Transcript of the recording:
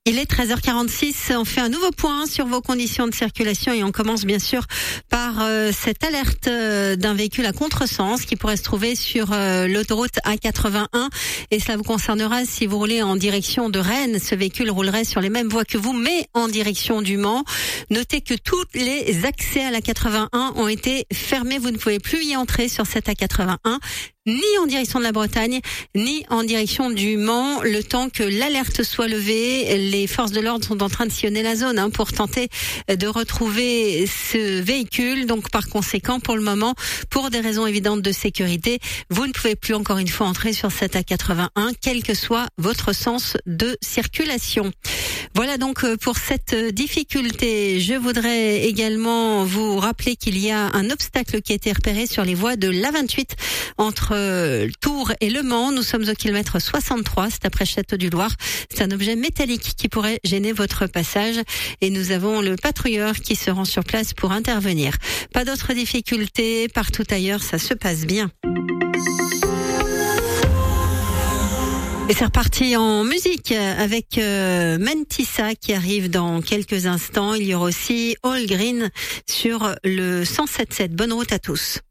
Il est 13h46, on fait un nouveau point sur vos conditions de circulation et on commence bien sûr par cette alerte d'un véhicule à contresens qui pourrait se trouver sur l'autoroute A81 et cela vous concernera si vous roulez en direction de Rennes. Ce véhicule roulerait sur les mêmes voies que vous mais en direction du Mans. Notez que tous les accès à la 81 ont été fermés, vous ne pouvez plus y entrer sur cette A81. Ni en direction de la Bretagne, ni en direction du Mans, le temps que l'alerte soit levée. Les forces de l'ordre sont en train de sillonner la zone pour tenter de retrouver ce véhicule. Donc par conséquent, pour le moment, pour des raisons évidentes de sécurité, vous ne pouvez plus encore une fois entrer sur cette A81, quel que soit votre sens de circulation. Voilà donc pour cette difficulté. Je voudrais également vous rappeler qu'il y a un obstacle qui a été repéré sur les voies de l'A28 entre Tours et Le Mans. Nous sommes au kilomètre 63, c'est après Château-du-Loir. C'est un objet métallique qui pourrait gêner votre passage et nous avons le patrouilleur qui se rend sur place pour intervenir. Pas d'autres difficultés, partout ailleurs ça se passe bien. Et c'est reparti en musique avec Mentissa qui arrive dans quelques instants. Il y aura aussi All Green sur le 107.7. Bonne route à tous.